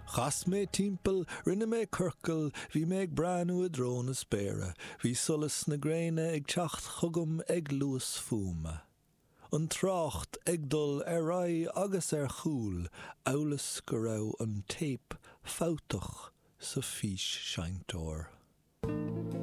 Chas mé timpel, rinne mé curcal, hí mé ag branú a drón a spéire, hí solas na gréine ag teacht chugum ag luas fuma. An trácht ag dul rai agus chúl, aulas go raibh an tape fáutach sa fís seintóir.